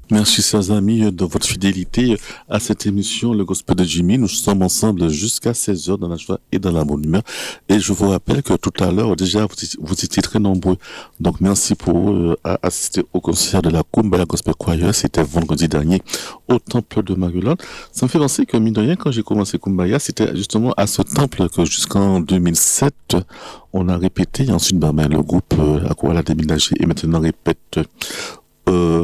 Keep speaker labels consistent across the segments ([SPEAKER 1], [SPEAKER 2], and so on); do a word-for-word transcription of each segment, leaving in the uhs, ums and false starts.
[SPEAKER 1] Merci, chers amis, de votre fidélité à cette émission, le Gospel de Jimmy. Nous sommes ensemble jusqu'à seize heures dans la joie et dans la bonne humeur. Et je vous rappelle que tout à l'heure, déjà, vous, vous étiez très nombreux. Donc, merci pour euh, à assister au concert de la Kumbaya Gospel Choir. C'était vendredi dernier au temple de Maguelone. Ça me fait penser que, mine de rien, quand j'ai commencé Kumbaya, c'était justement à ce temple que jusqu'en deux mille sept, on a répété. Et ensuite, ben, ben, le groupe euh, à quoi elle a déménagé et maintenant répète euh,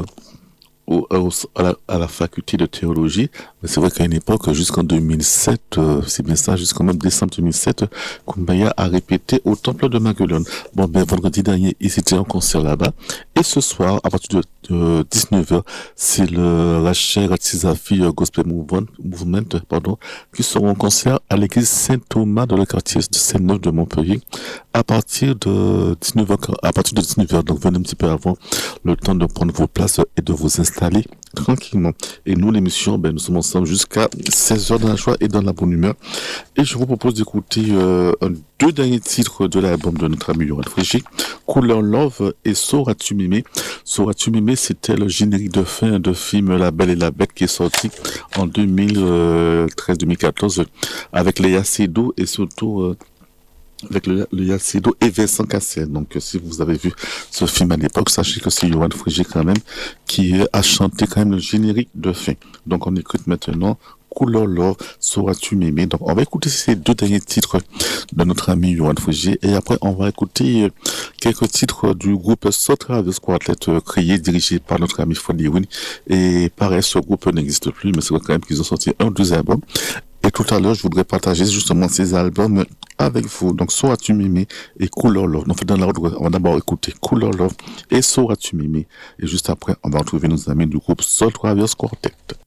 [SPEAKER 1] au, au- à, la, à la faculté de théologie. Mais c'est vrai qu'à une époque, jusqu'en deux mille sept, euh, c'est bien ça, jusqu'en même décembre deux mille sept, Kumbaya a répété au temple de Maguelone. Bon, ben, vendredi dernier, ils étaient en concert là-bas. Et ce soir, à partir de, de dix-neuf heures, c'est le Rachel Tizafi Gospel Movement, Movement, pardon, qui seront en concert à l'église Saint-Thomas dans le quartier de Saint-Neuf de Montpellier à partir de dix-neuf heures, à partir de dix-neuf heures, donc venez un petit peu avant, le temps de prendre vos places et de vous installer tranquillement. Et nous, l'émission, ben, nous sommes ensemble jusqu'à seize heures dans la joie et dans la bonne humeur. Et je vous propose d'écouter euh, un, deux derniers titres de l'album de notre ami Yoann Frégé, Couleur Love et Sauras-tu m'aimer. Sauras-tu m'aimer, c'était le générique de fin de film La Belle et la Bête qui est sorti en deux mille treize deux mille quatorze avec Léa Seydoux et surtout euh, avec le, le Yacido et Vincent Cassel. Donc, euh, si vous avez vu ce film à l'époque, sachez que c'est Yoann Frégé quand même qui euh, a chanté quand même le générique de fin. Donc, on écoute maintenant Couleur Love, Sauras-tu m'aimer. Donc, on va écouter ces deux derniers titres de notre ami Yoann Frégé et après, on va écouter euh, quelques titres du groupe Soul Traverse Quartet euh, créé, dirigé par notre ami Freddy Win. Et pareil, ce groupe n'existe plus, mais c'est vrai quand même qu'ils ont sorti un ou deux albums. Et tout à l'heure, je voudrais partager justement ces albums avec vous. Donc, Sauras-tu m'aimer et Couleur Love. Donc, dans l'ordre, on va d'abord écouter Couleur Love et Sauras-tu m'aimer. Et juste après, on va retrouver nos amis du groupe Soul Traverse Quartet.